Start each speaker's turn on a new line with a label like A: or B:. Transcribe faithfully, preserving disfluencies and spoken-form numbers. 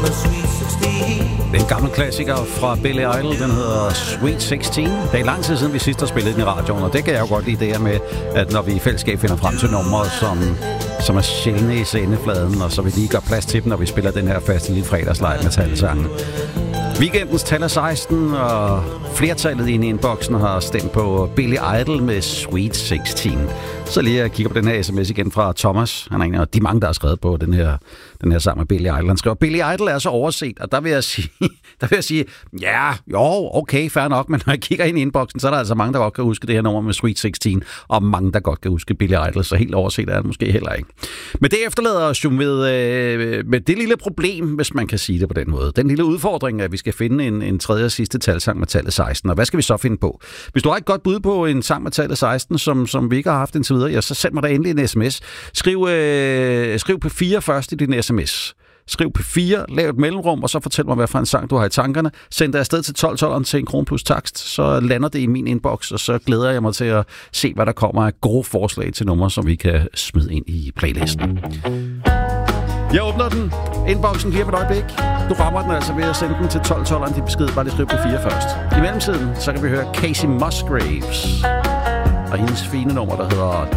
A: Det er en gammel klassiker fra Billy Idol, den hedder Sweet seksten. Det er lang tid siden, vi sidst har spillet den i radioen, og det kan jeg jo godt lide det her med, at når vi i fællesskab finder frem til numre, som, som er sjældne i sendefladen, og så vi lige gør plads til dem, når vi spiller den her faste lille fredagslejr med talsangen. Weekendens tal er seksten, og flertallet inde i inboxen har stemt på Billy Idol med Sweet seksten. Så lige jeg kigger på den her sms igen fra Thomas. Han er en af de mange, der har skrevet på den her, den her sang med Billy Idol. Han skriver, Billy Idol er så overset, og der vil jeg sige, der vil jeg sige ja, jo, okay, fair nok, men når jeg kigger ind i inboxen, så er der altså mange, der godt kan huske det her nummer med Sweet seksten, og mange, der godt kan huske Billy Idol, så helt overset er det måske heller ikke. Men det efterlader os jo med, øh, med det lille problem, hvis man kan sige det på den måde. Den lille udfordring, at vi skal finde en, en tredje og sidste talsang med tallet seksten, og hvad skal vi så finde på? Hvis du har et godt bud på en sang med tallet seksten, som, som vi ikke har haft indtil videre, ja, så send mig da endelig en sms. Skriv, øh, skriv P fire først i din sms. Skriv P fire, lav et mellemrum, og så fortæl mig, hvad for en sang du har i tankerne. Send det afsted til tolv tolv til en krone plus takst, så lander det i min inbox, og så glæder jeg mig til at se, hvad der kommer af gode forslag til numre, som vi kan smide ind i playlisten. Jeg åbner den. Inboxen lige på et øjeblik. Du rammer den altså ved at sende den til tolv tolv til besked. Bare lige skriv P fire først. I mellemtiden, så kan vi høre Casey Musgraves og hendes fine nummer, der hedder